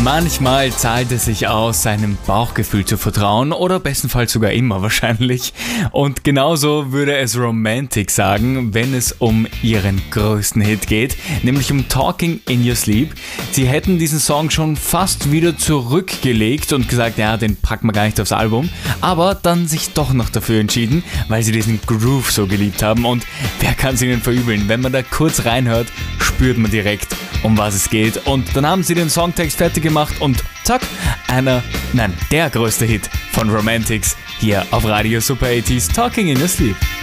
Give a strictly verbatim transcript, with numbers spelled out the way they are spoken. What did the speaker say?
Manchmal zahlt es sich aus, seinem Bauchgefühl zu vertrauen oder bestenfalls sogar immer wahrscheinlich. Und genauso würde es Romantic sagen, wenn es um ihren größten Hit geht, nämlich um Talking in Your Sleep. Sie hätten diesen Song schon fast wieder zurückgelegt und gesagt, ja, den packen wir gar nicht aufs Album, aber dann sich doch noch dafür entschieden, weil sie diesen Groove so geliebt haben. Und wer kann es ihnen verübeln? Wenn man da kurz reinhört, spürt man direkt, um was es geht. Und dann haben sie den Songtext fertig gemacht und zack, einer, nein, der größte Hit von Romantics hier auf Radio Super achtzig, Talking in Your Sleep.